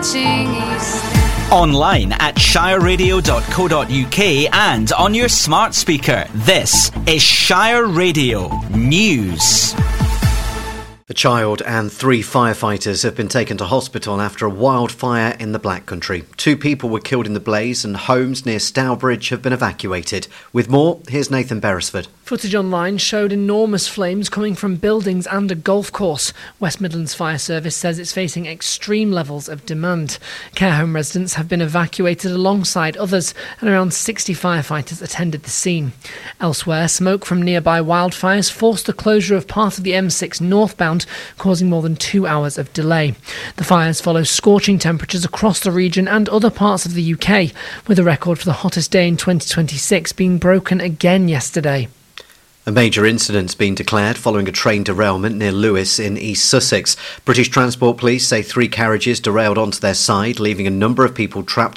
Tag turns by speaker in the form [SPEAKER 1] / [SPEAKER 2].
[SPEAKER 1] watching you stand.
[SPEAKER 2] Online at shireradio.co.uk and on your smart speaker. This is Shire Radio News.
[SPEAKER 3] A child and 3 firefighters have been taken to hospital after a wildfire in the Black Country. 2 people were killed in the blaze and homes near Stourbridge have been evacuated. With more, here's Nathan Beresford.
[SPEAKER 4] Footage online showed enormous flames coming from buildings and a golf course. West Midlands Fire Service says it's facing extreme levels of demand. Care home residents have been evacuated alongside others, and around 60 firefighters attended the scene. Elsewhere, smoke from nearby wildfires forced the closure of part of the M6 northbound, causing more than 2 hours of delay. The fires follow scorching temperatures across the region and other parts of the UK, with a record for the hottest day in 2026 being broken again yesterday.
[SPEAKER 3] A major incident's been declared following a train derailment near Lewes in East Sussex. British Transport Police say 3 carriages derailed onto their side, leaving a number of people trapped